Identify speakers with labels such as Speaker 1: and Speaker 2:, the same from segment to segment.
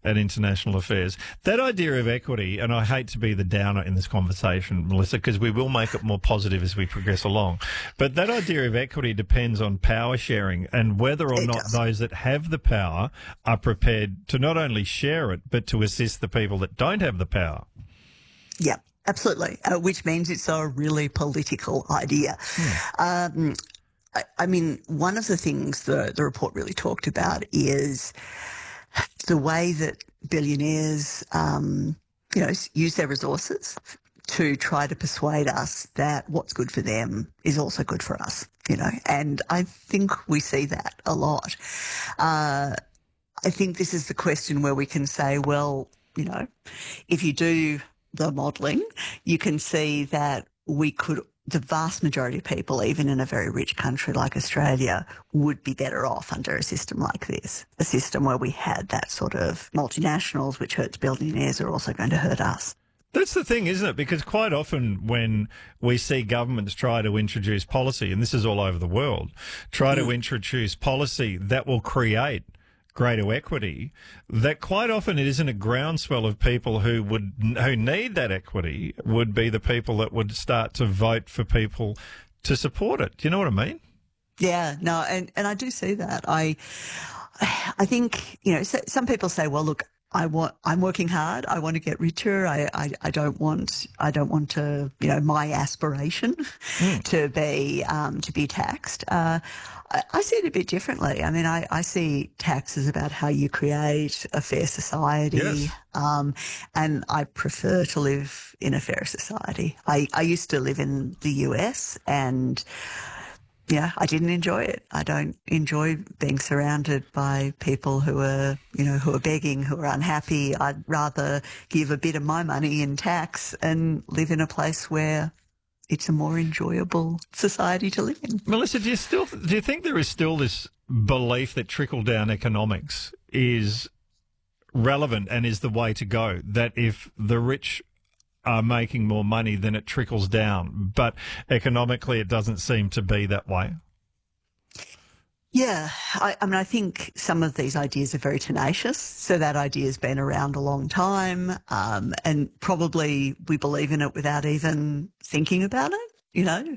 Speaker 1: and international affairs. That idea of equity, and I hate to be the downer in this conversation, Melissa, because we will make it more positive as we progress along, but that idea of equity depends on power sharing and whether or not those that have the power are prepared to not only share it, but to assist the people that don't have the power.
Speaker 2: Yeah, absolutely, which means it's a really political idea. I mean, one of the things the report really talked about is the way that billionaires, use their resources to try to persuade us that what's good for them is also good for us, and I think we see that a lot. I think this is the question where we can say, well, if you do the modelling, you can see that the vast majority of people, even in a very rich country like Australia, would be better off under a system like this, a system where we had that sort of multinationals, which hurts billionaires, are also going to hurt us.
Speaker 1: That's the thing, isn't it? Because quite often when we see governments try to introduce policy, and this is all over the world, to introduce policy that will create greater equity, that quite often it isn't a groundswell of people who need that equity would be the people that would start to vote for people to support it. Do you know what I mean?
Speaker 2: Yeah, no, and I do see that. I think, some people say, well, look, I'm working hard. I want to get richer. I don't want to, my aspiration to be taxed. I see it a bit differently. I mean, I see tax as about how you create a fair society.
Speaker 1: Yes.
Speaker 2: And I prefer to live in a fair society. I used to live in the US and I didn't enjoy it. I don't enjoy being surrounded by people who are begging, who are unhappy. I'd rather give a bit of my money in tax and live in a place where it's a more enjoyable society to live in.
Speaker 1: Melissa, do you think there is still this belief that trickle-down economics is relevant and is the way to go, that if the rich are making more money, then it trickles down, but economically it doesn't seem to be that way?
Speaker 2: Yeah, I think some of these ideas are very tenacious. So that idea has been around a long time, and probably we believe in it without even thinking about it,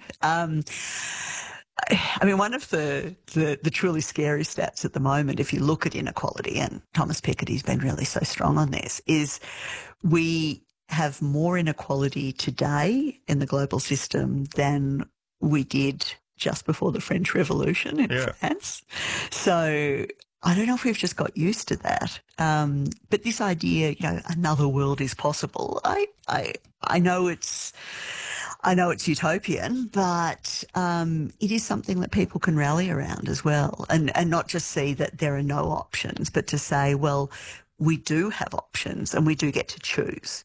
Speaker 2: I mean, one of the truly scary stats at the moment, if you look at inequality, and Thomas Piketty's been really so strong on this, is we have more inequality today in the global system than we did just before the French Revolution in France. So I don't know if we've just got used to that. But this idea, another world is possible. I know it's utopian, but it is something that people can rally around as well, and not just see that there are no options, but to say, well, we do have options and we do get to choose.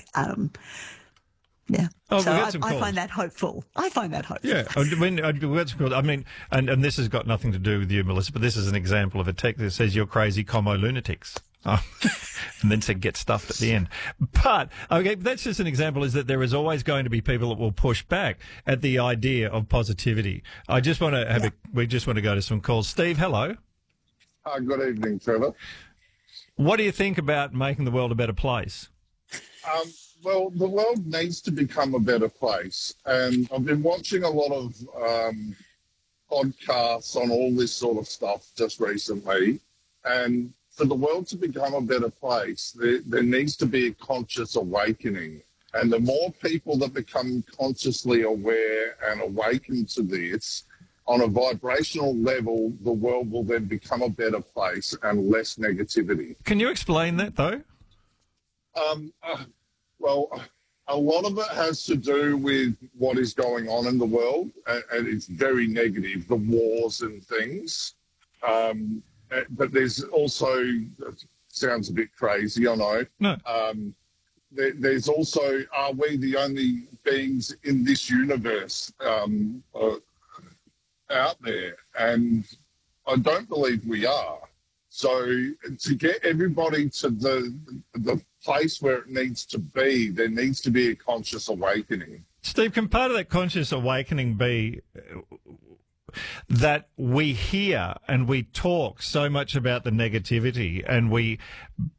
Speaker 2: Yeah.
Speaker 1: Oh,
Speaker 2: so
Speaker 1: I
Speaker 2: find that hopeful.
Speaker 1: Yeah. I mean, and this has got nothing to do with you, Melissa, but this is an example of a text that says you're crazy, lunatics. Oh. And then said get stuffed at the end. But, okay, that's just an example, is that there is always going to be people that will push back at the idea of positivity. I just want to we just want to go to some calls. Steve, hello.
Speaker 3: Good evening, Trevor.
Speaker 1: What do you think about making the world a better place?
Speaker 3: Well, the world needs to become a better place. And I've been watching a lot of podcasts on all this sort of stuff just recently. And for the world to become a better place, there needs to be a conscious awakening. And the more people that become consciously aware and awaken to this, on a vibrational level, the world will then become a better place and less negativity.
Speaker 1: Can you explain that, though?
Speaker 3: Well, a lot of it has to do with what is going on in the world, and it's very negative, the wars and things. But there's also, sounds a bit crazy, I know.
Speaker 1: No.
Speaker 3: There's also, are we the only beings in this universe out there? And I don't believe we are. So to get everybody to the place where it needs to be, there needs to be a conscious awakening.
Speaker 1: Steve, can part of that conscious awakening be that we hear and we talk so much about the negativity, and we